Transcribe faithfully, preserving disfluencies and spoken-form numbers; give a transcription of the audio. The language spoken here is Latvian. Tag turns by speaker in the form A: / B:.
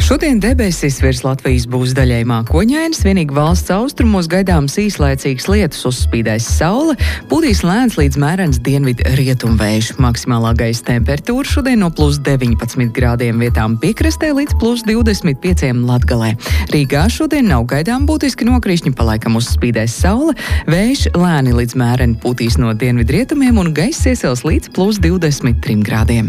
A: Šodien debesis virs Latvijas būs daļai mākoņainas, vienīgi valsts austrumos gaidāms īslaicīgs lietus, uzspīdēs saule, pūtīs lēns līdz mērens dienvidu rietumvējš. Maksimālā gaisa temperatūra šodien no plus deviņpadsmit grādiem vietām piekrastē līdz plus divdesmit pieciem Latgalē. Rīgā šodien nav gaidām būtiski nokrišņi, palaikam uzspīdēs saule, vējš lēni līdz mēreni pūtīs no dienvidu rietumiem un gaiss iesils līdz plus divdesmit trim grādiem.